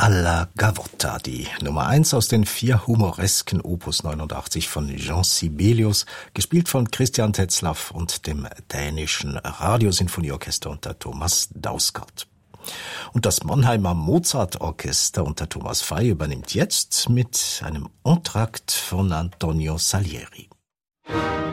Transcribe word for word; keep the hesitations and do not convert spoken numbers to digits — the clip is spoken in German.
alla Gavotta, die Nummer eins aus den vier humoresken Opus neunundachtzig von Jean Sibelius, gespielt von Christian Tetzlaff und dem dänischen Radiosinfonieorchester unter Thomas Dausgaard. Und das Mannheimer Mozart-Orchester unter Thomas Fey übernimmt jetzt mit einem Entr'acte von Antonio Salieri.